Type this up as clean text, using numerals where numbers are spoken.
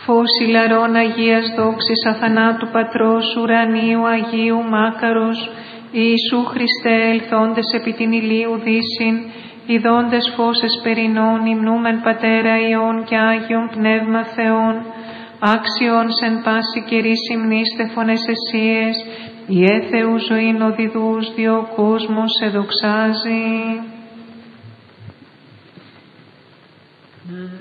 Φως ηλαρών Αγίας δόξης αθανάτου Πατρός ουρανίου Αγίου Μάκαρος, Ιησού Χριστέ ελθόντες επί την ηλίου δύσιν, ιδώντες φως εσπερινών, υμνούμεν Πατέρα Υιόν και Άγιον Πνεύμα Θεόν, άξιον εν πάση καιρής υμνήστε φωνές εσίες, η έθεου ζωήν οδηδούς δι' ο κόσμος σε δοξάζει.